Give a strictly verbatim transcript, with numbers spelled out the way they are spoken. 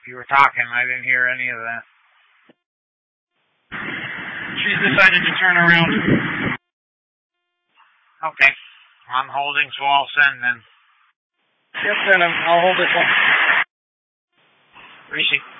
You were talking. I didn't hear any of that. She's decided to turn around. Okay. I'm holding, so I'll send then. Yes, send him. I'll hold it. Rishi.